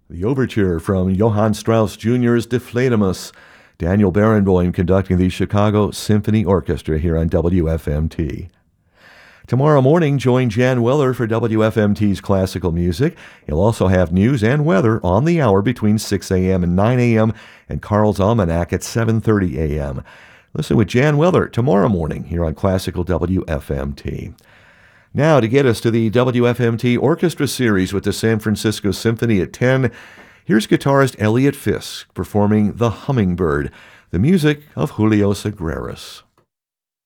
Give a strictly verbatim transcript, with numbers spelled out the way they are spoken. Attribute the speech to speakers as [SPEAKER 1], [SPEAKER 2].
[SPEAKER 1] The overture from Johann Strauss Junior's De Fledermaus. Daniel Barenboim conducting the Chicago Symphony Orchestra here on W F M T. Tomorrow morning, join Jan Weller for W F M T's Classical Music. He'll also have news and weather on the hour between six a.m. and nine a.m. and Carl's Almanac at seven thirty a.m. Listen with Jan Weller tomorrow morning here on Classical W F M T. Now, to get us to the W F M T Orchestra Series with the San Francisco Symphony at ten, here's guitarist Elliot Fisk performing The Hummingbird, the music of Julio Sagreras.